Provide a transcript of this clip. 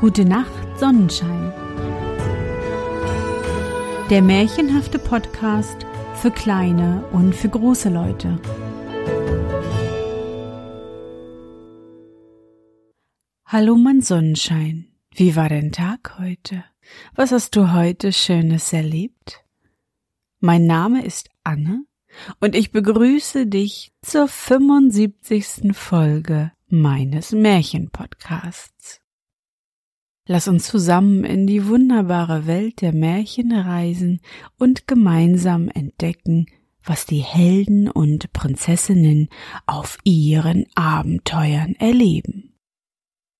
Gute Nacht, Sonnenschein. Der märchenhafte Podcast für kleine und für große Leute. Hallo mein Sonnenschein, wie war dein Tag heute? Was hast du heute Schönes erlebt? Mein Name ist Anne und ich begrüße dich zur 75. Folge meines Märchenpodcasts. Lass uns zusammen in die wunderbare Welt der Märchen reisen und gemeinsam entdecken, was die Helden und Prinzessinnen auf ihren Abenteuern erleben.